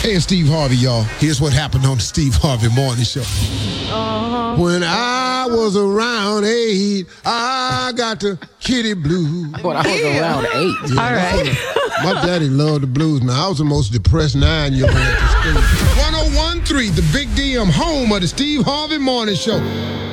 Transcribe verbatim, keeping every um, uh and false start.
Hey, it's Steve Harvey, y'all. Here's what happened on the Steve Harvey Morning Show. Uh-huh. When I was around eight, I got the kitty blues. When I was Yeah. around eight. All right. My daddy loved the blues, man. I was the most depressed nine-year-old at the school. one oh one point three, the Big D M, home of the Steve Harvey Morning Show.